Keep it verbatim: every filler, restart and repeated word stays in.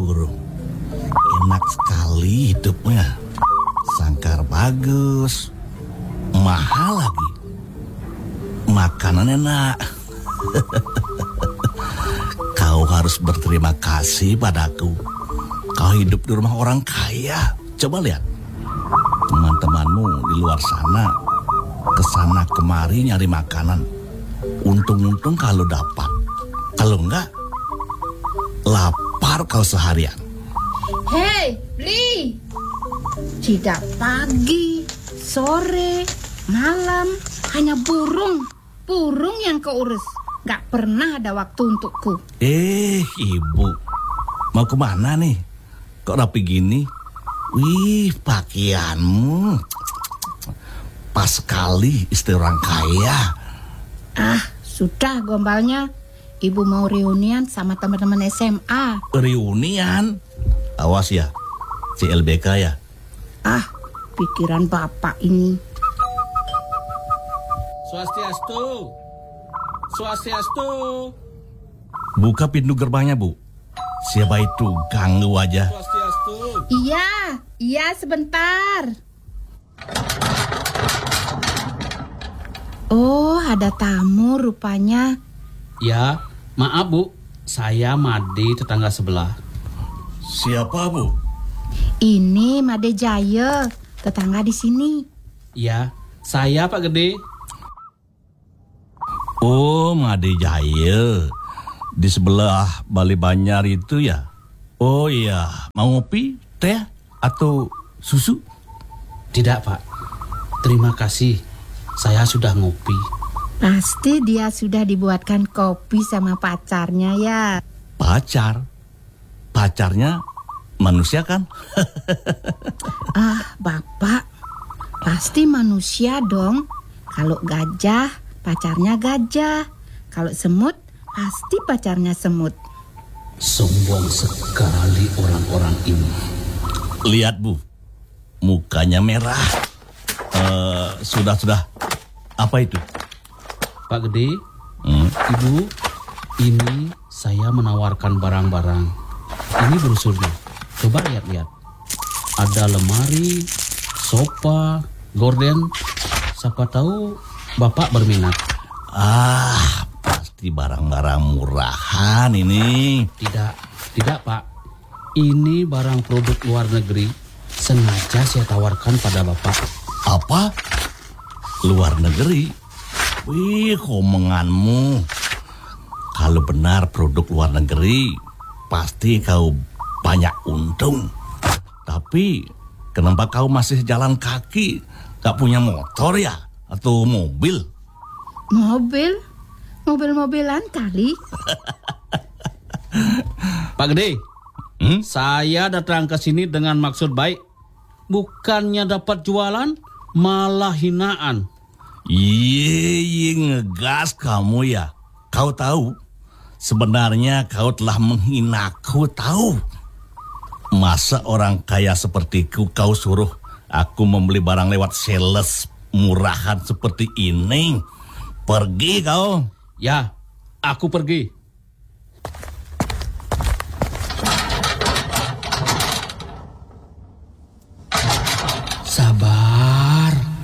burung. Enak sekali hidupnya. Sangkar bagus. Mahal lagi. Makanan enak. Kau harus berterima kasih padaku. Kau hidup di rumah orang kaya. Coba lihat. Teman-temanmu di luar sana kesana kemari nyari makanan. Untung-untung kalau dapat. Kalau enggak, lapar kau seharian. Hei, Li. Tidak pagi, sore, malam, hanya burung. Burung yang keurus. Gak pernah ada waktu untukku. Eh, ibu. Mau kemana nih? Kok rapi gini? Wih, pakaianmu. Pas sekali istri orang kaya. Ah, sudah gombalnya. Ibu mau reunian sama teman-teman S M A. Reunian? Awas ya, C L B K ya. Ah, pikiran bapak ini. Swastiastu. Swastiastu. Buka pintu gerbangnya, Bu. Siapa itu? Ganggu aja. Swastiastu. Iya, iya sebentar. Oh, ada tamu rupanya. Ya, maaf Bu. Saya Made, tetangga sebelah. Siapa, Bu? Ini Made Jaya, tetangga di sini. Ya, saya Pak Gede. Oh, Made Jaya. Di sebelah Bali Banyar itu ya? Oh iya, mau ngopi, teh, atau susu? Tidak Pak, terima kasih. Saya sudah ngopi. Pasti dia sudah dibuatkan kopi sama pacarnya ya. Pacar? Pacarnya manusia kan? Ah, Bapak, pasti manusia dong. Kalau gajah, pacarnya gajah. Kalau semut, pasti pacarnya semut. Sombong sekali orang-orang ini. Lihat, Bu, mukanya merah. Uh, sudah, sudah. Apa itu? Pak Gede, Hmm? Ibu, ini saya menawarkan barang-barang. Ini brosurnya. Coba lihat-lihat. Ada lemari, sofa, gorden. Siapa tahu Bapak berminat. Ah, pasti barang-barang murahan ini. Tidak, tidak Pak. Ini barang produk luar negeri. Sengaja saya tawarkan pada Bapak. Apa? Luar negeri? Wih, omonganmu. Kalau benar produk luar negeri, pasti kau banyak untung. Tapi kenapa kau masih jalan kaki? Gak punya motor ya? Atau mobil? Mobil? Mobil-mobilan kali. Pak Gede, Hmm? saya datang ke sini dengan maksud baik. Bukannya dapat jualan, malah hinaan. Iya, ngegas kamu ya. Kau tahu, sebenarnya kau telah menghinaku, tahu. Masa orang kaya sepertiku kau suruh aku membeli barang lewat sales murahan seperti ini? Pergi kau. Ya, aku pergi.